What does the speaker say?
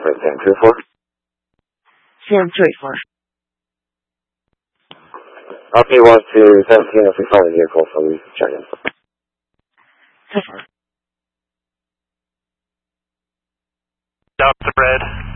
Right, Sam 2-4. Sam 2-4. RP 1 to 17 if we find a vehicle from China. 2-4. Down to red.